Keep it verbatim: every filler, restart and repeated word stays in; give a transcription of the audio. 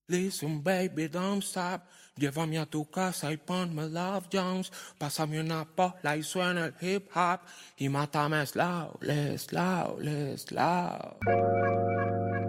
Listen, baby, don't stop. Llévame a tu casa y ponme Love Jones. Pásame una pola y suena el hip hop. Y mátame slow, slow, slow.